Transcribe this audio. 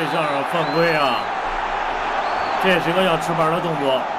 下犯规啊！这是个要吃板的动作。